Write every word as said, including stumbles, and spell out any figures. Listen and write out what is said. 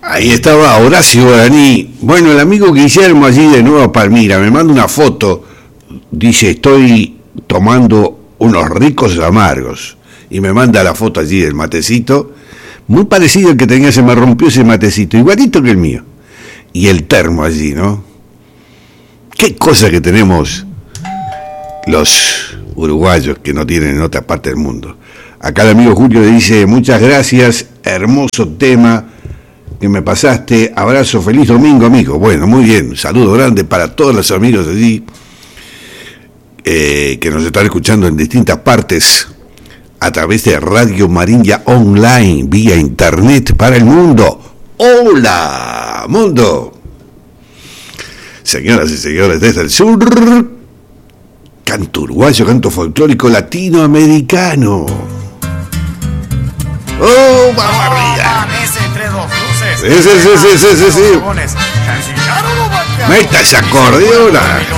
Ahí estaba Horacio Guaraní. Bueno, el amigo Guillermo allí de Nueva Palmira me manda una foto. Dice, estoy tomando unos ricos amargos. Y me manda la foto allí del matecito. Muy parecido al que tenía, se me rompió ese matecito. Igualito que el mío. Y el termo allí, ¿no? Qué cosa que tenemos los uruguayos que no tienen en otra parte del mundo. Acá el amigo Julio le dice, muchas gracias, hermoso tema que me pasaste, abrazo, feliz domingo, amigo. Bueno, muy bien, un saludo grande para todos los amigos allí eh, que nos están escuchando en distintas partes a través de Radio Marinha Online, vía internet para el mundo. ¡Hola, mundo! Señoras y señores, desde el sur, canto uruguayo, canto folclórico latinoamericano. ¡Oh, vamos arriba! Sí, sí, sí, sí, sí, sí, sí. Meta esa acordeona.